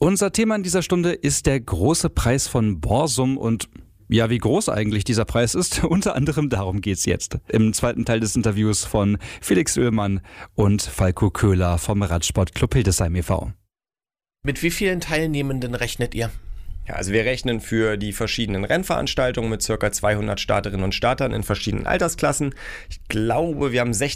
Unser Thema in dieser Stunde ist der große Preis von Borsum und ja, wie groß eigentlich dieser Preis ist, unter anderem darum geht's jetzt. Im zweiten Teil des Interviews von Felix Oehlmann und Falco Köhler vom Radsportclub Hildesheim e.V. Mit wie vielen Teilnehmenden rechnet ihr? Ja, also wir rechnen für die verschiedenen Rennveranstaltungen mit ca. 200 Starterinnen und Startern in verschiedenen Altersklassen. Ich glaube, wir haben